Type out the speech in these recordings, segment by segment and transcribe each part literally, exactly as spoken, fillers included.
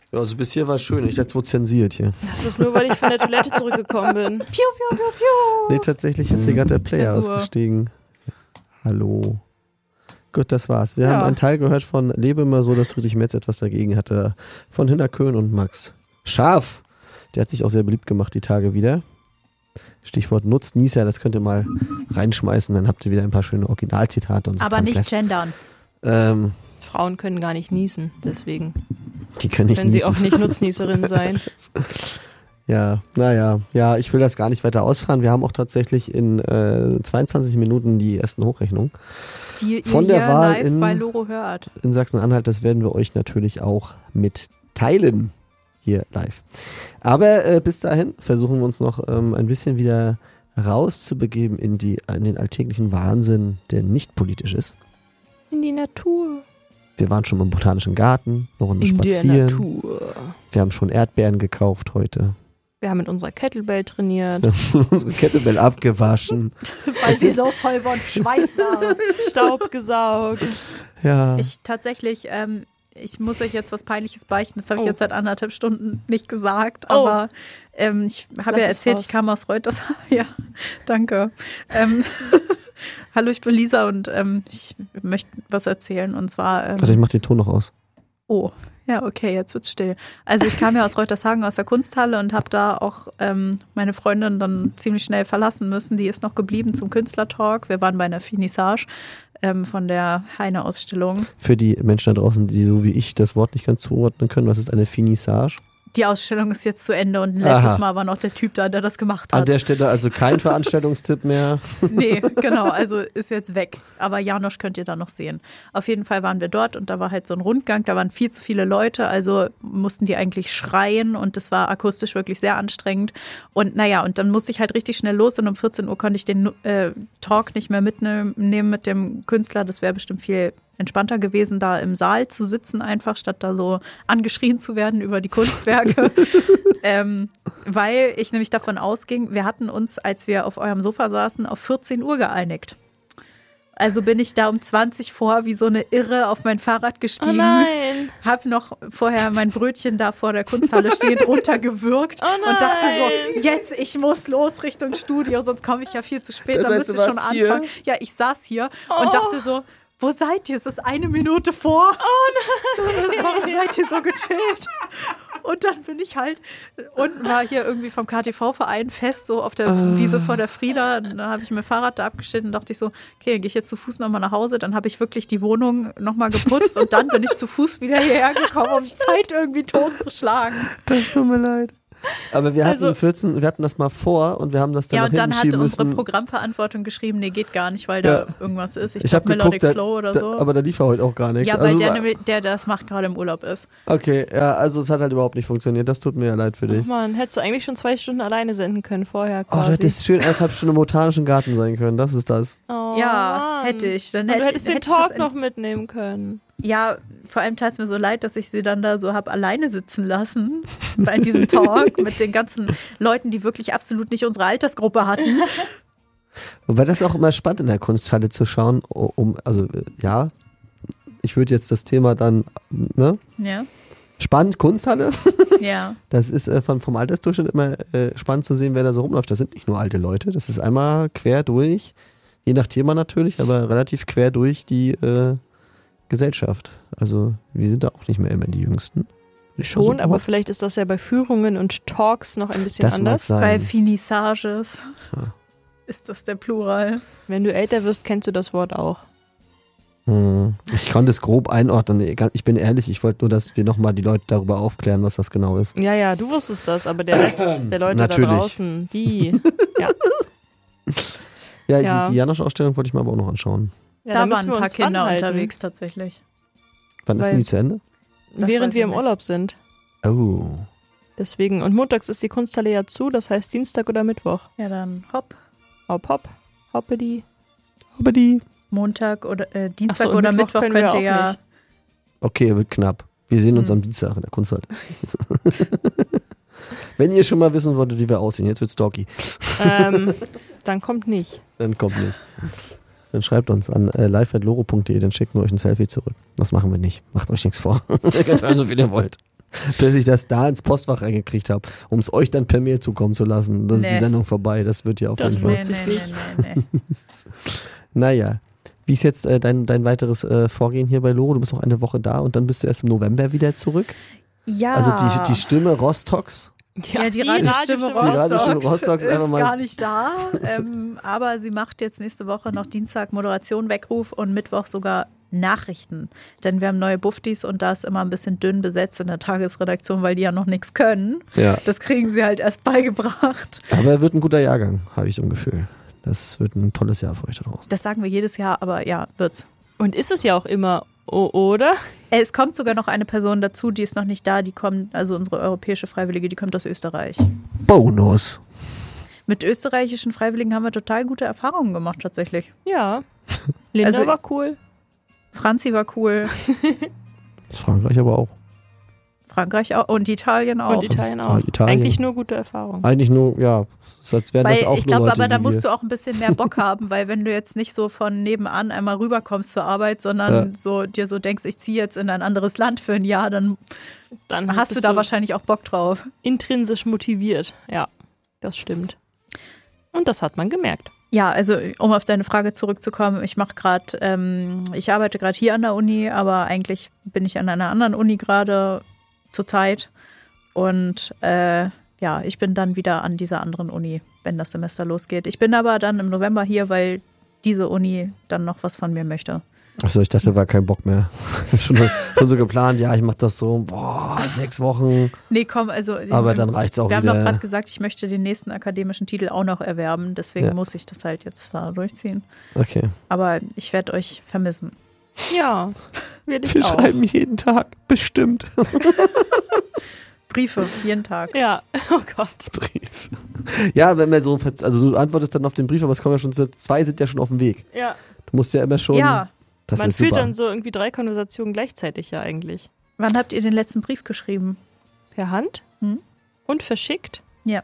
Ja, also bis hier war es schön. Ich dachte, es wurde zensiert hier. Das ist nur, weil ich von der Toilette zurückgekommen bin. Piu, piu, piu, piu. Nee, tatsächlich ist hier gerade der Player Zensur. ausgestiegen. Hallo. Gut, das war's. Wir Ja. haben einen Teil gehört von Lebe immer so, dass Friedrich Merz etwas dagegen hatte. Von Hinner Köhn und Max Scharf. Der hat sich auch sehr beliebt gemacht die Tage wieder. Stichwort Nutznießer, das könnt ihr mal reinschmeißen. Dann habt ihr wieder ein paar schöne Originalzitate. Und Aber nicht gendern. Ähm, Frauen können gar nicht niesen, deswegen die können nicht können sie niesen. auch nicht Nutznießerin sein. Ja, naja, ja, ich will das gar nicht weiter ausfahren. Wir haben auch tatsächlich in äh, zweiundzwanzig Minuten die ersten Hochrechnungen Die ihr von der hier Wahl live in, bei Loro hört. in Sachsen-Anhalt. Das werden wir euch natürlich auch mitteilen hier live. Aber äh, bis dahin versuchen wir uns noch ähm, ein bisschen wieder rauszubegeben in, die, in den alltäglichen Wahnsinn, der nicht politisch ist. In die Natur. Wir waren schon im Botanischen Garten, eine Runde In spazieren. der Natur. Wir haben schon Erdbeeren gekauft heute. Wir haben mit unserer Kettlebell trainiert. Unsere Kettlebell abgewaschen. Weil sie so voll von Schweiß war. Staub gesaugt. Ja. Ich tatsächlich, ähm, ich muss euch jetzt was Peinliches beichten. Das habe ich jetzt seit anderthalb Stunden nicht gesagt. Aber ähm, ich habe ja Lass es erzählt, raus. ich kam aus Reuters. Ja, danke. Ähm, Hallo, ich bin Lisa und ähm, ich möchte was erzählen. Und zwar. Ähm, Warte, ich mach den Ton noch aus. Oh, ja, okay, jetzt wird's still. Also ich kam ja aus Reutershagen aus der Kunsthalle und habe da auch ähm, meine Freundin dann ziemlich schnell verlassen müssen. Die ist noch geblieben zum Künstlertalk. Wir waren bei einer Finissage ähm, von der Heine-Ausstellung. Für die Menschen da draußen, die so wie ich das Wort nicht ganz zuordnen können, was ist eine Finissage? Die Ausstellung ist jetzt zu Ende und letztes Aha. Mal war noch der Typ da, der das gemacht An hat. der Stelle also kein Veranstaltungstipp mehr. Nee, genau, also ist jetzt weg. Aber Janosch könnt ihr da noch sehen. Auf jeden Fall waren wir dort und da war halt so ein Rundgang, da waren viel zu viele Leute, also mussten die eigentlich schreien und das war akustisch wirklich sehr anstrengend. Und naja, und dann musste ich halt richtig schnell los und um vierzehn Uhr konnte ich den äh, Talk nicht mehr mitnehmen mit dem Künstler. Das wäre bestimmt viel entspannter gewesen, da im Saal zu sitzen einfach, statt da so angeschrien zu werden über die Kunstwerke. ähm, weil ich nämlich davon ausging, wir hatten uns, als wir auf eurem Sofa saßen, auf vierzehn Uhr geeinigt. Also bin ich da um zwanzig vor wie so eine Irre auf mein Fahrrad gestiegen. Oh nein. Hab noch vorher mein Brötchen da vor der Kunsthalle stehend runtergewürgt Oh nein. und dachte so, jetzt, ich muss los Richtung Studio, sonst komme ich ja viel zu spät. Das Dann heißt, müsste du schon warst hier? anfangen. Ja, ich saß hier Oh. und dachte so, wo seid ihr? Es ist eine Minute vor. Oh nein. So, warum seid ihr so gechillt? Und dann bin ich halt, unten war hier irgendwie vom K T V-Verein fest, so auf der Wiese vor der Frieda. Dann habe ich mir Fahrrad da abgestellt und dachte ich so, okay, dann gehe ich jetzt zu Fuß nochmal nach Hause. Dann habe ich wirklich die Wohnung nochmal geputzt und dann bin ich zu Fuß wieder hierher gekommen, um Zeit irgendwie totzuschlagen. Das tut mir leid. Aber wir hatten Also- vierzehn, wir hatten das mal vor und wir haben das dann Ja, nach und dann hinten hat schieben unsere müssen. Programmverantwortung geschrieben, nee, geht gar nicht, weil Ja. da irgendwas ist. Ich, Ich glaube habe Melodic geguckt, da, Flow oder da, so. aber da lief ja heute auch gar nichts. Ja, weil also, der, nämlich- der, der das macht, gerade im Urlaub ist. okay, ja, also es hat halt überhaupt nicht funktioniert. Das tut mir ja leid für dich. Ach man, hättest du eigentlich schon zwei Stunden alleine senden können vorher Oh, quasi. du hättest schön eineinhalb Stunden im Botanischen Garten sein können. Das ist das. Oh, Ja, Mann. hätte ich. Dann Und hätte, du hättest den hätte ich das Talk in- noch mitnehmen können. Ja, vor allem tat es mir so leid, dass ich sie dann da so hab alleine sitzen lassen bei diesem Talk mit den ganzen Leuten, die wirklich absolut nicht unsere Altersgruppe hatten. Wobei das auch immer spannend in der Kunsthalle zu schauen, um, also äh, ja, ich würde jetzt das Thema dann, ne? Ja, Spannend, Kunsthalle. ja. Das ist äh, von, vom Altersdurchschnitt immer äh, spannend zu sehen, wer da so rumläuft. Das sind nicht nur alte Leute, das ist einmal quer durch, je nach Thema natürlich, aber relativ quer durch die äh, Gesellschaft. Also wir sind da auch nicht mehr immer die Jüngsten. Ich Schon, versuch aber auch. vielleicht ist das ja bei Führungen und Talks noch ein bisschen Das mag anders. sein. Bei Finissages Ja. ist das der Plural. Wenn du älter wirst, kennst du das Wort auch. Hm. Ich konnte es grob einordnen. Ich bin ehrlich, ich wollte nur, dass wir nochmal die Leute darüber aufklären, was das genau ist. Ja, ja, du wusstest das, aber der Rest der Leute Natürlich. da draußen, die. Ja, Ja, Ja. die, die Janosch-Ausstellung wollte ich mir aber auch noch anschauen. ja da müssen waren ein wir paar uns Kinder ranhalten, unterwegs tatsächlich. Wann ist Weil- denn die zu Ende? Das während weiß wir ich im nicht. Urlaub sind. Oh. Deswegen, und montags ist die Kunsthalle ja zu, das heißt Dienstag oder Mittwoch. Ja, dann hopp. Hopp, hopp, hoppedi. Aber die. Montag oder äh, Ach Dienstag so, und oder Mittwoch Mittwoch können wir könnt ihr auch ja. nicht. Okay, wird knapp. Wir sehen uns Hm. am Dienstag in der Kunsthalle. Wenn ihr schon mal wissen wolltet, wie wir aussehen, jetzt wird's doggy. Ähm, dann kommt nicht. Dann kommt nicht. Dann schreibt uns an äh, live at loro punkt de, dann schicken wir euch ein Selfie zurück. Das machen wir nicht. Macht euch nichts vor. Ihr könnt rein, so viel ihr wollt. Bis ich das da ins Postfach reingekriegt habe, um es euch dann per Mail zukommen zu lassen. Das Nee. ist die Sendung vorbei. Das wird ja auf Das jeden Fall. Nee, nee, nee, nee, nee. Naja. Wie ist jetzt äh, dein, dein weiteres äh, Vorgehen hier bei Loro? Du bist noch eine Woche da und dann bist du erst im November wieder zurück. Ja. Also die, die Stimme Rostocks. Ja, die Radiostimme Die Radiostimme Rostocks ist einfach mal- gar nicht da. Ähm, aber sie macht jetzt nächste Woche noch Dienstag Moderation, Weckruf und Mittwoch sogar Nachrichten. Denn wir haben neue Buftis und da ist immer ein bisschen dünn besetzt in der Tagesredaktion, weil die ja noch nichts können. Ja. Das kriegen sie halt erst beigebracht. Aber er wird ein guter Jahrgang, habe ich so ein Gefühl. Das wird ein tolles Jahr für euch da draußen. Das sagen wir jedes Jahr, aber ja, wird's. Und ist es ja auch immer, o- oder? Äh, Es kommt sogar noch eine Person dazu, die ist noch nicht da. Die kommt, also unsere europäische Freiwillige, die kommt aus Österreich. Bonus. Mit österreichischen Freiwilligen haben wir total gute Erfahrungen gemacht, tatsächlich. Ja. Linda Also- war cool. Franzi war cool, Frankreich aber auch. Frankreich auch und Italien auch. Und Italien auch. Italien. Eigentlich nur gute Erfahrungen. Eigentlich nur, ja, als wären Weil das auch ich nur glaube, Leute aber da wie musst wir. du auch ein bisschen mehr Bock haben, weil wenn du jetzt nicht so von nebenan einmal rüberkommst zur Arbeit, sondern Ja. so dir so denkst, ich ziehe jetzt in ein anderes Land für ein Jahr, dann Dann hast du bist da wahrscheinlich auch Bock drauf. intrinsisch motiviert. Ja, das stimmt. Und das hat man gemerkt. Ja, also um auf deine Frage zurückzukommen, ich mache gerade, ähm, ich arbeite gerade hier an der Uni, aber eigentlich bin ich an einer anderen Uni gerade zurzeit und äh, ja, ich bin dann wieder an dieser anderen Uni, wenn das Semester losgeht. Ich bin aber dann im November hier, weil diese Uni dann noch was von mir möchte. Achso, ich dachte, war kein Bock mehr. schon, schon so geplant, ja, ich mach das so, boah, sechs Wochen. Nee, komm, also Aber dann reicht's auch wir wieder. haben doch gerade gesagt, ich möchte den nächsten akademischen Titel auch noch erwerben, deswegen Ja. muss ich das halt jetzt da durchziehen. Okay. Aber ich werde euch vermissen. Ja, werde ich Wir auch. schreiben jeden Tag, bestimmt. Briefe, jeden Tag. Ja, oh Gott. Brief. Ja, wenn man so, verz- also du antwortest dann auf den Brief, aber es kommen ja schon, so- zwei sind ja schon auf dem Weg. Ja, Du musst ja immer schon, Ja, das man ist führt super. dann so irgendwie drei Konversationen gleichzeitig ja eigentlich. wann habt ihr den letzten Brief geschrieben? Per Hand Hm? und verschickt. Ja.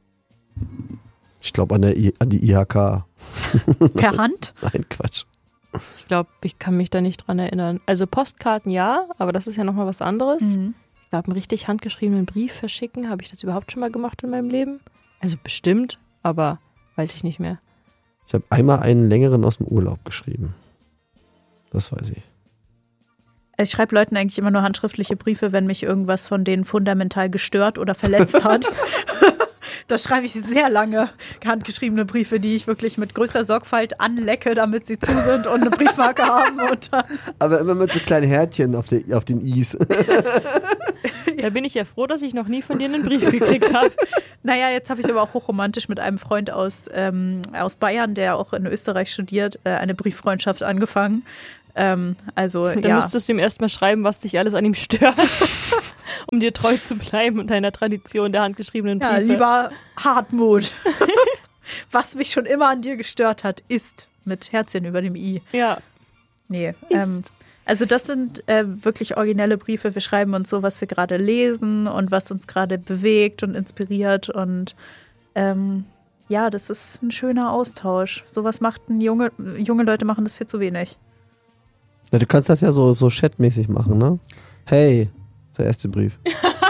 Ich glaube an, der I- an die I H K. Per Hand? Nein, Quatsch. Ich glaube, ich kann mich da nicht dran erinnern. Also Postkarten ja, aber das ist ja nochmal was anderes. Mhm. Ich glaube, einen richtig handgeschriebenen Brief verschicken, habe ich das überhaupt schon mal gemacht in meinem Leben? Also bestimmt, aber weiß ich nicht mehr. Ich habe einmal einen längeren aus dem Urlaub geschrieben. Das weiß ich. Ich schreibe Leuten eigentlich immer nur handschriftliche Briefe, wenn mich irgendwas von denen fundamental gestört oder verletzt hat. Da schreibe ich sehr lange handgeschriebene Briefe, die ich wirklich mit größter Sorgfalt anlecke, damit sie zu sind und eine Briefmarke haben. Und dann Aber immer mit so kleinen Härtchen auf, der, auf den Is. Da bin ich ja froh, dass ich noch nie von dir einen Brief gekriegt habe. Naja, jetzt habe ich aber auch hochromantisch mit einem Freund aus, ähm, aus Bayern, der auch in Österreich studiert, äh, eine Brieffreundschaft angefangen. Ähm, also, Dann ja. müsstest du ihm erstmal schreiben, was dich alles an ihm stört, um dir treu zu bleiben und deiner Tradition der handgeschriebenen Briefe. Ja, lieber Hartmut. Was mich schon immer an dir gestört hat, ist mit Herzchen über dem I. Ja, Nee. Ist. Ähm, also das sind äh, wirklich originelle Briefe. Wir schreiben uns so, was wir gerade lesen und was uns gerade bewegt und inspiriert. Und ähm, ja, das ist ein schöner Austausch. Sowas macht ein junge, junge Leute machen das viel zu wenig. Ja, du kannst das ja so, so chatmäßig machen, ne? Hey, das ist der erste Brief.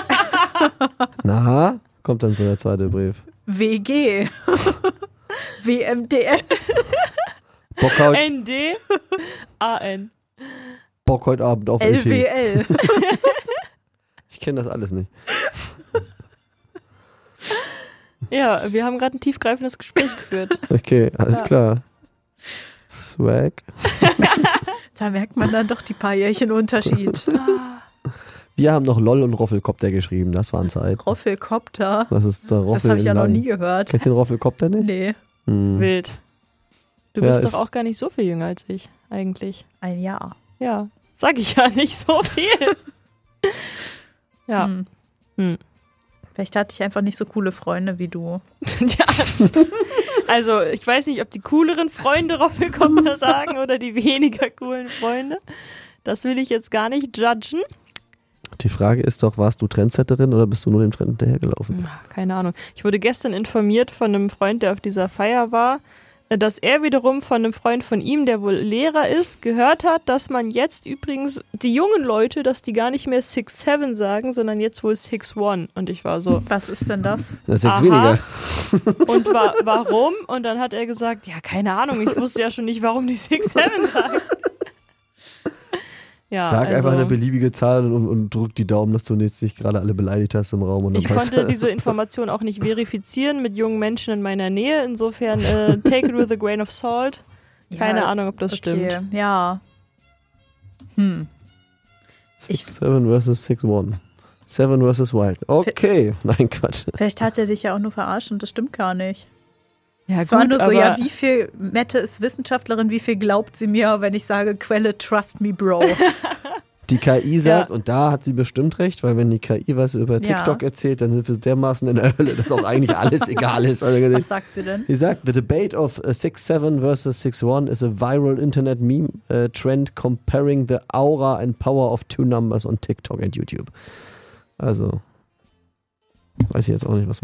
Na, kommt dann so der zweite Brief. W G. W M D S. Bock, heut, N D A N. Bock heute Abend auf L L W T. L. Ich kenne das alles nicht. Ja, wir haben gerade ein tiefgreifendes Gespräch geführt. Okay, alles Ja. klar. Swag. Da merkt man dann doch die paar Jährchen Unterschied. Wir haben noch LOL und Roffelkopter geschrieben, das waren Zeit. Roffelkopter. Das ist der Roffel Das habe ich in ja noch Lang. nie gehört. Kennst du den Roffelkopter nicht? Nee, Hm. Wild. Du Ja, bist ist- doch auch gar nicht so viel jünger als ich, eigentlich. ein Jahr. Ja, sag ich ja nicht so viel. Ja, Hm. Hm. Vielleicht hatte ich einfach nicht so coole Freunde wie du. ja. Also, ich weiß nicht, ob die cooleren Freunde Roffelkopter sagen oder die weniger coolen Freunde. Das will ich jetzt gar nicht judgen. Die Frage ist doch, warst du Trendsetterin oder bist du nur dem Trend hinterhergelaufen? Keine Ahnung. Ich wurde gestern informiert von einem Freund, der auf dieser Feier war, dass er wiederum von einem Freund von ihm, der wohl Lehrer ist, gehört hat, dass man jetzt übrigens, die jungen Leute, dass die gar nicht mehr six seven sagen, sondern jetzt wohl six one. Und ich war so, Was ist denn das? Das ist sechs aha. weniger. Und wa- warum? Und dann hat er gesagt, ja, keine Ahnung, ich wusste ja schon nicht, warum die six seven sagen. Ja, Sag also, einfach eine beliebige Zahl und, und drück die Daumen, dass du jetzt nicht gerade alle beleidigt hast im Raum. Und dann Ich passt konnte das. diese Information auch nicht verifizieren mit jungen Menschen in meiner Nähe. Insofern äh, take it with a grain of salt. Keine Ja, Ahnung, ob das okay. stimmt. Ja. Hm. six seven versus six one. seven versus Wild. Okay. Nein, Quatsch. Vielleicht hat er dich ja auch nur verarscht und das stimmt gar nicht. Ja, Es war nur so, aber ja, wie viel, Mette ist Wissenschaftlerin, wie viel glaubt sie mir, wenn ich sage, Quelle, trust me, bro. Die K I sagt, Ja. und da hat sie bestimmt recht, weil wenn die K I was über Ja. TikTok erzählt, dann sind wir dermaßen in der Hölle, dass auch eigentlich alles egal ist. Also, Was sagt sie denn? sie sagt, the debate of six seven versus six one is a viral internet meme uh, trend comparing the aura and power of two numbers on TikTok and YouTube. Also, weiß ich jetzt auch nicht, was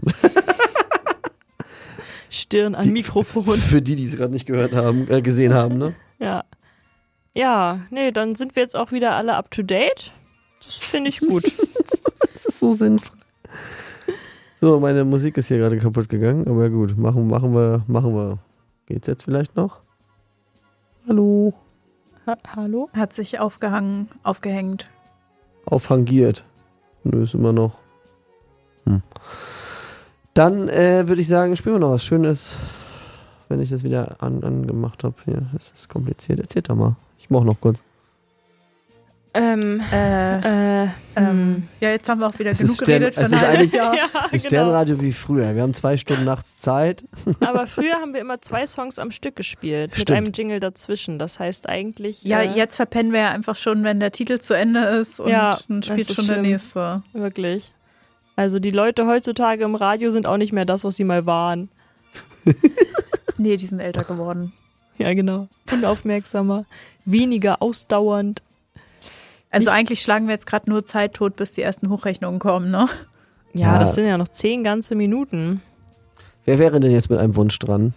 Stirn an Die- Mikrofon. für die, die es gerade nicht gehört haben, äh, gesehen haben, ne? Ja. Ja, nee, dann sind wir jetzt auch wieder alle up to date. Das finde ich gut. Das ist so sinnvoll. So, meine Musik ist hier gerade kaputt gegangen, aber gut, machen, machen wir, machen wir. Geht's jetzt vielleicht noch? Hallo? Ha Hallo? Hat sich aufgehangen, aufgehängt. Aufhangiert. Nö, ist immer noch. Hm. Dann äh, würde ich sagen, spielen wir noch was Schönes. Wenn ich das wieder an, angemacht habe. Hier, es ist kompliziert. Erzähl doch mal. Ich mach noch kurz. Ähm, Äh, äh, ähm, hm. ja, jetzt haben wir auch wieder Es genug ist Stern- geredet für es ein ist halbes eigentlich- Jahr. ja, Es ist genau. Sternradio wie früher. Wir haben zwei Stunden nachts Zeit. Aber früher haben wir immer zwei Songs am Stück gespielt, mit Stimmt. einem Jingle dazwischen. Das heißt eigentlich. Ja, äh, jetzt verpennen wir ja einfach schon, wenn der Titel zu Ende ist und Ja, dann das spielt ist schon der schlimm. nächste. Wirklich. Also die Leute heutzutage im Radio sind auch nicht mehr das, was sie mal waren. Nee, die sind älter geworden. Ja, genau. Unaufmerksamer, weniger ausdauernd. Also Nicht- eigentlich schlagen wir jetzt gerade nur Zeit tot, bis die ersten Hochrechnungen kommen, ne? Ja, Ja. das sind ja noch zehn ganze Minuten. Wer wäre denn jetzt mit einem Wunsch dran?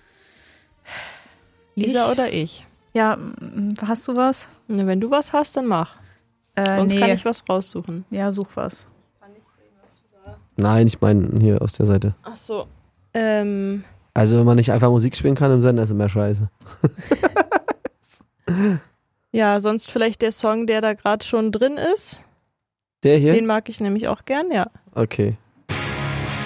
Lisa Ich? oder ich? Ja, m, hast du was? Na, wenn du was hast, dann mach. Äh, Sonst nee. kann ich was raussuchen. Ja, such was. Nein, ich meine hier aus der Seite. Ach so. Ähm, Also wenn man nicht einfach Musik spielen kann im Sender, ist immer scheiße. ja, sonst vielleicht der Song, der da gerade schon drin ist. Der hier? Den mag ich nämlich auch gern, ja. Okay.